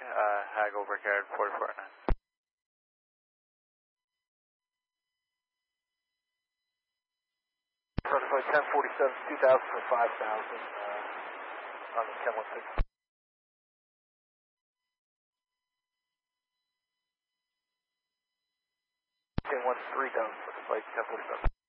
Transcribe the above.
Hag over carried 449. Certified 1047, 2000 for 5,000 on the 1016. Ten 13 down for the flight 1047.